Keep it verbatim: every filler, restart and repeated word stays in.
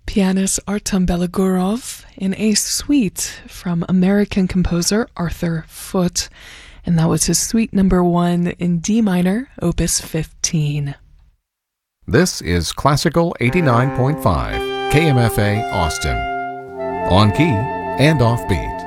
pianist Artem Belogorov in a suite from American composer Arthur Foote, and that was his suite number one in D minor, opus fifteen. This is Classical eighty-nine point five, K M F A Austin. On key and offbeat.